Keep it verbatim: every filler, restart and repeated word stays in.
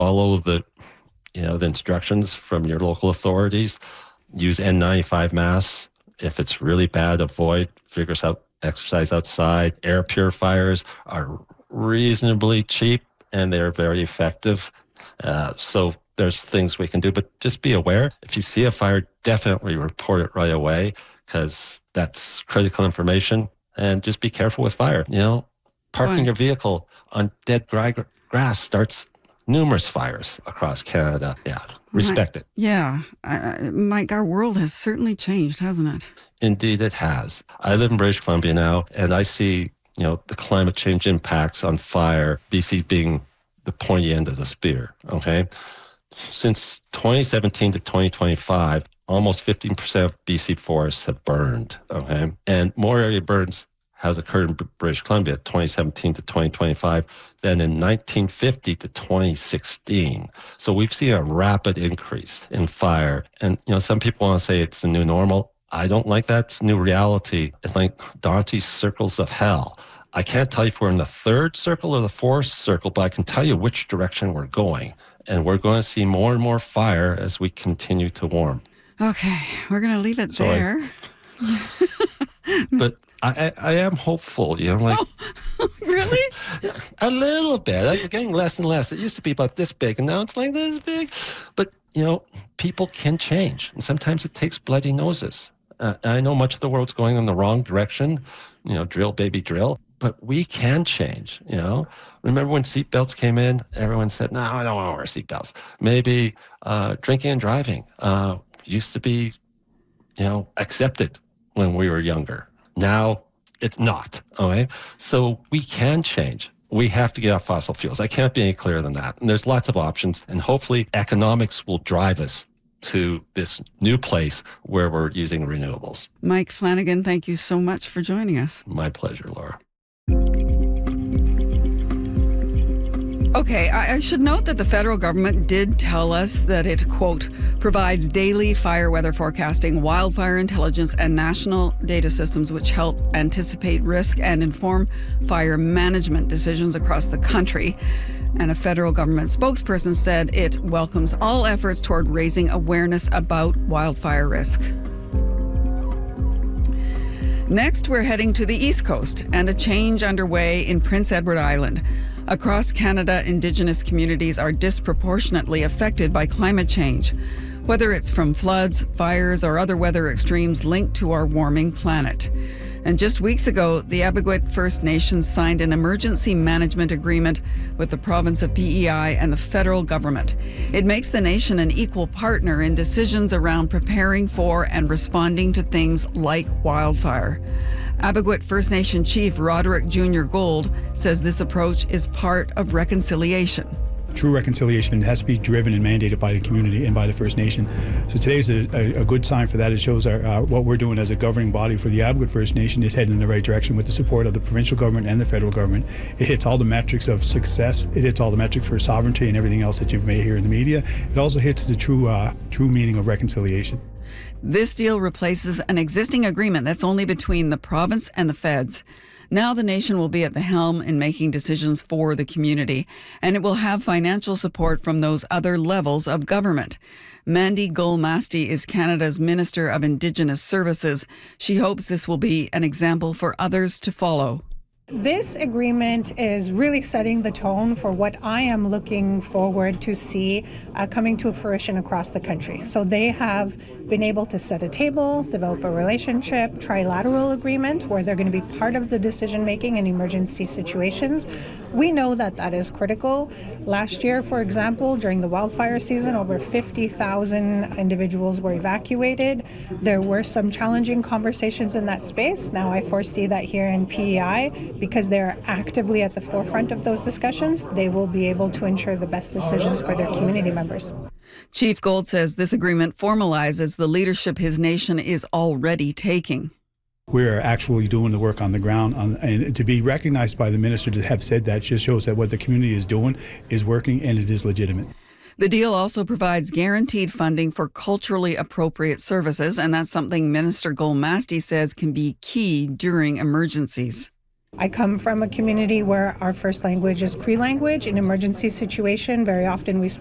Follow the, you know, the instructions from your local authorities. Use N ninety-five masks. If it's really bad, avoid, figure out exercise outside. Air purifiers are reasonably cheap and they're very effective. Uh, so there's things we can do, but just be aware. If you see a fire, definitely report it right away because that's critical information. And just be careful with fire. You know, parking Right. your vehicle on dead gra- grass starts numerous fires across Canada. Yeah, respect it. Yeah. Uh, Mike, our world has certainly changed, hasn't it? Indeed, it has. I live in British Columbia now, and I see, you know, the climate change impacts on fire, B C being the pointy end of the spear, okay? Since twenty seventeen to twenty twenty-five, almost fifteen percent of B C forests have burned, okay? And more area burns has occurred in British Columbia, twenty seventeen to twenty twenty-five, than in nineteen fifty to twenty sixteen. So we've seen a rapid increase in fire. And, you know, some people want to say it's the new normal. I don't like that. It's new reality. It's like Dante's circles of hell. I can't tell you if we're in the third circle or the fourth circle, but I can tell you which direction we're going. And we're going to see more and more fire as we continue to warm. Okay, we're going to leave it Sorry. there. But I, I, I am hopeful, you know, like Oh, really? a little bit. I'm getting less and less. It used to be about this big, and now it's like this big. But, you know, people can change. And sometimes it takes bloody noses. Uh, I know much of the world's going in the wrong direction, you know, drill, baby, drill. But we can change, you know. Remember when seatbelts came in? Everyone said, no, I don't want to wear seatbelts. Maybe uh, drinking and driving uh, used to be, you know, accepted when we were younger. Now it's not, okay? So we can change. We have to get off fossil fuels. I can't be any clearer than that. And there's lots of options. And hopefully economics will drive us to this new place where we're using renewables. Mike Flanagan, thank you so much for joining us. My pleasure, Laura. Okay, I, I should note that the federal government did tell us that it, quote, provides daily fire weather forecasting, wildfire intelligence, and national data systems which help anticipate risk and inform fire management decisions across the country. And a federal government spokesperson said it welcomes all efforts toward raising awareness about wildfire risk. Next, we're heading to the East Coast and a change underway in Prince Edward Island. Across Canada, Indigenous communities are disproportionately affected by climate change, whether it's from floods, fires, or other weather extremes linked to our warming planet. And just weeks ago, the Abegweit First Nations signed an emergency management agreement with the province of P E I and the federal government. It makes the nation an equal partner in decisions around preparing for and responding to things like wildfire. Abegweit First Nation Chief Roderick Junior Gold says this approach is part of reconciliation. True reconciliation has to be driven and mandated by the community and by the First Nation. So today's a, a, a good sign for that. It shows our, uh, what we're doing as a governing body for the Abegweit First Nation is heading in the right direction with the support of the provincial government and the federal government. It hits all the metrics of success. It hits all the metrics for sovereignty and everything else that you've made here in the media. It also hits the true, uh, true meaning of reconciliation. This deal replaces an existing agreement that's only between the province and the feds. Now the nation will be at the helm in making decisions for the community, and it will have financial support from those other levels of government. Mandy Gull-Masti is Canada's Minister of Indigenous Services. She hopes this will be an example for others to follow. This agreement is really setting the tone for what I am looking forward to see uh, coming to fruition across the country. So they have been able to set a table, develop a relationship, trilateral agreement where they're going to be part of the decision making in emergency situations. We know that that is critical. Last year, for example, during the wildfire season, over fifty thousand individuals were evacuated. There were some challenging conversations in that space. Now I foresee that here in P E I, because they're actively at the forefront of those discussions, they will be able to ensure the best decisions for their community members. Chief Gold says this agreement formalizes the leadership his nation is already taking. We're actually doing the work on the ground, on, and to be recognized by the minister to have said that just shows that what the community is doing is working and it is legitimate. The deal also provides guaranteed funding for culturally appropriate services, and that's something Minister Gull-Masti says can be key during emergencies. I come from a community where our first language is Cree language. In emergency situation, very often we